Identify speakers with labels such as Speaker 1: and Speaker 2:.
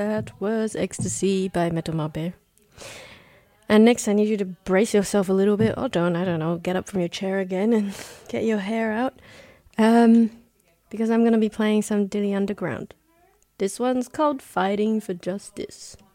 Speaker 1: That was Ecstasy by Metal Mabe. And next, I need you to brace yourself a little bit. Or don't, I don't know, get up from your chair again and get your hair out. Because I'm going to be playing some Dilly Underground. This one's called Fighting for Justice.